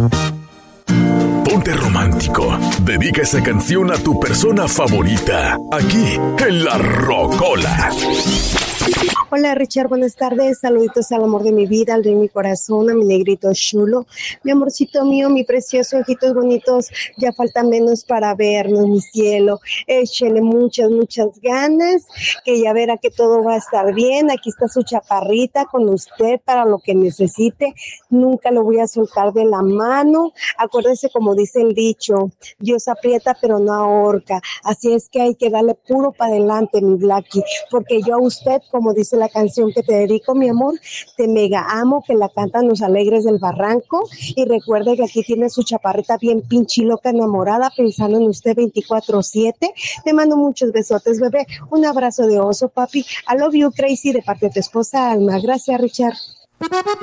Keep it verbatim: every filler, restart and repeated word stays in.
Ponte romántico. Dedica esa canción a tu persona favorita. Aquí, en La Rocola. Hola Richard, buenas tardes, saluditos al amor de mi vida, al de mi corazón, a mi negrito chulo, mi amorcito mío, mi precioso, ojitos bonitos, ya falta menos para vernos, mi cielo, échele muchas, muchas ganas, que ya verá que todo va a estar bien, aquí está su chaparrita con usted para lo que necesite, nunca lo voy a soltar de la mano, acuérdese como dice el dicho, Dios aprieta pero no ahorca, así es que hay que darle puro para adelante, mi Blackie, porque yo a usted, como dice la canción que te dedico, mi amor, te mega amo, que la cantan los alegres del barranco, y recuerde que aquí tiene su chaparrita bien pinche loca enamorada, pensando en usted veinticuatro siete, te mando muchos besotes, bebé, un abrazo de oso, papi, I love you, crazy, de parte de tu esposa Alma, gracias, Richard.